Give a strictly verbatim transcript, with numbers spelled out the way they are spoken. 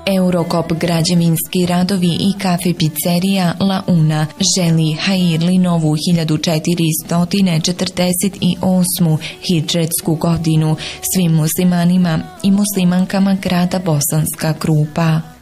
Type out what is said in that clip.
Eurokop građevinski radovi i kafe pizzerija La Una želi Hairli novu hiljadu četiristo četrdeset osmu hidžretsku godinu svim muslimanima i muslimankama grada Bosanska Krupa.